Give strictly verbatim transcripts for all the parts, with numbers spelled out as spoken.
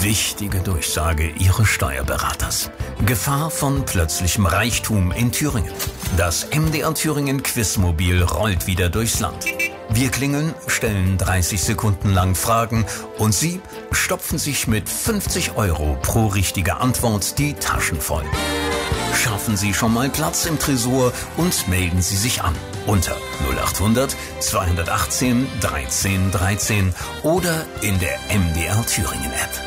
Wichtige Durchsage Ihres Steuerberaters. Gefahr von plötzlichem Reichtum in Thüringen. Das M D R Thüringen Quizmobil rollt wieder durchs Land. Wir klingeln, stellen dreißig Sekunden lang Fragen und Sie stopfen sich mit fünfzig Euro pro richtige Antwort die Taschen voll. Schaffen Sie schon mal Platz im Tresor und melden Sie sich an unter null acht hundert zweihundertachtzehn dreizehn dreizehn oder in der M D R Thüringen App.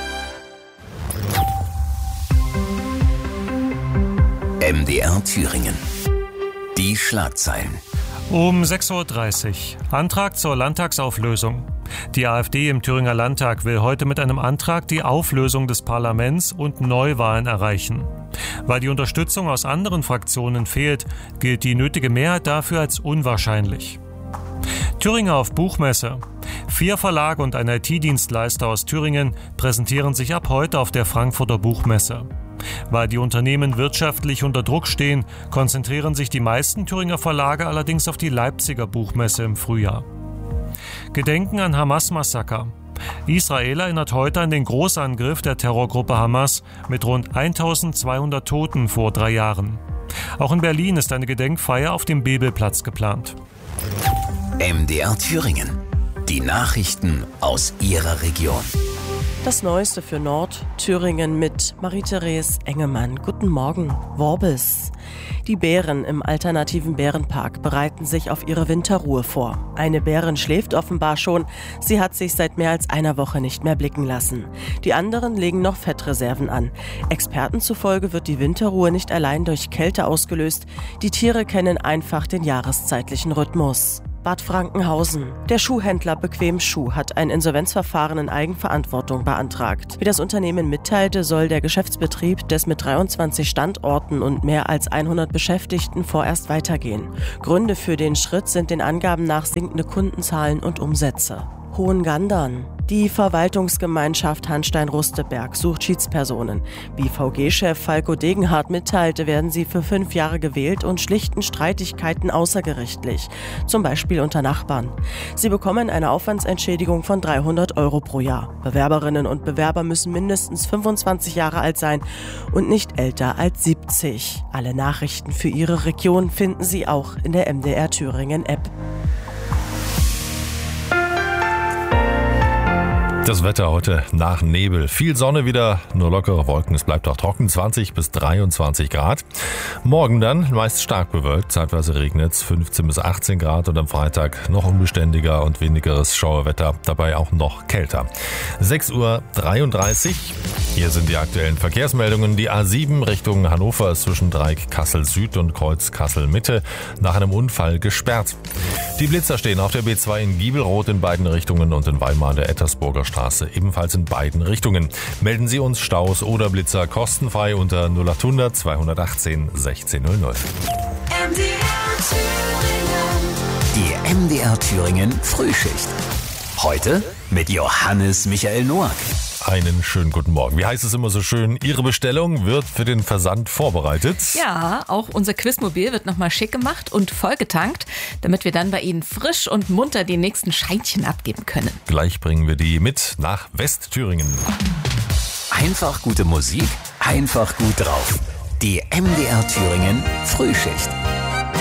M D R Thüringen. Die Schlagzeilen. Um sechs Uhr dreißig. Antrag zur Landtagsauflösung. Die AfD im Thüringer Landtag will heute mit einem Antrag die Auflösung des Parlaments und Neuwahlen erreichen. Weil die Unterstützung aus anderen Fraktionen fehlt, gilt die nötige Mehrheit dafür als unwahrscheinlich. Thüringer auf Buchmesse. Vier Verlage und ein I T-Dienstleister aus Thüringen präsentieren sich ab heute auf der Frankfurter Buchmesse. Weil die Unternehmen wirtschaftlich unter Druck stehen, konzentrieren sich die meisten Thüringer Verlage allerdings auf die Leipziger Buchmesse im Frühjahr. Gedenken an Hamas-Massaker. Israel erinnert heute an den Großangriff der Terrorgruppe Hamas mit rund eintausendzweihundert Toten vor drei Jahren. Auch in Berlin ist eine Gedenkfeier auf dem Bebelplatz geplant. M D R Thüringen. Die Nachrichten aus Ihrer Region. Das Neueste für Nordthüringen mit Marie-Therese Engemann. Guten Morgen, Worbis. Die Bären im alternativen Bärenpark bereiten sich auf ihre Winterruhe vor. Eine Bärin schläft offenbar schon. Sie hat sich seit mehr als einer Woche nicht mehr blicken lassen. Die anderen legen noch Fettreserven an. Experten zufolge wird die Winterruhe nicht allein durch Kälte ausgelöst. Die Tiere kennen einfach den jahreszeitlichen Rhythmus. Bad Frankenhausen. Der Schuhhändler Bequem Schuh hat ein Insolvenzverfahren in Eigenverantwortung beantragt. Wie das Unternehmen mitteilte, soll der Geschäftsbetrieb des mit dreiundzwanzig Standorten und mehr als hundert Beschäftigten vorerst weitergehen. Gründe für den Schritt sind den Angaben nach sinkende Kundenzahlen und Umsätze. Hohengandern. Die Verwaltungsgemeinschaft Hanstein-Rusteberg sucht Schiedspersonen. Wie V G-Chef Falko Degenhardt mitteilte, werden sie für fünf Jahre gewählt und schlichten Streitigkeiten außergerichtlich, zum Beispiel unter Nachbarn. Sie bekommen eine Aufwandsentschädigung von dreihundert Euro pro Jahr. Bewerberinnen und Bewerber müssen mindestens fünfundzwanzig Jahre alt sein und nicht älter als siebzig. Alle Nachrichten für Ihre Region finden Sie auch in der M D R Thüringen App. Das Wetter heute nach Nebel. Viel Sonne wieder, nur lockere Wolken. Es bleibt auch trocken, zwanzig bis dreiundzwanzig Grad. Morgen dann meist stark bewölkt, zeitweise regnet es, fünfzehn bis achtzehn Grad und am Freitag noch unbeständiger und wenigeres Schauerwetter, dabei auch noch kälter. sechs Uhr dreiunddreißig. Hier sind die aktuellen Verkehrsmeldungen. Die A sieben Richtung Hannover ist zwischen Dreieck Kassel Süd und Kreuz Kassel Mitte nach einem Unfall gesperrt. Die Blitzer stehen auf der B zwei in Giebelrot in beiden Richtungen und in Weimar der Ettersburger Straße ebenfalls in beiden Richtungen. Melden Sie uns Staus oder Blitzer kostenfrei unter null acht hundert zweihundertachtzehn sechzehn null null. Die M D R Thüringen Frühschicht. Heute mit Johannes Michael Noack. Einen schönen guten Morgen. Wie heißt es immer so schön? Ihre Bestellung wird für den Versand vorbereitet. Ja, auch unser Quizmobil wird nochmal schick gemacht und vollgetankt, damit wir dann bei Ihnen frisch und munter die nächsten Scheinchen abgeben können. Gleich bringen wir die mit nach Westthüringen. Einfach gute Musik, einfach gut drauf. Die M D R Thüringen Frühschicht.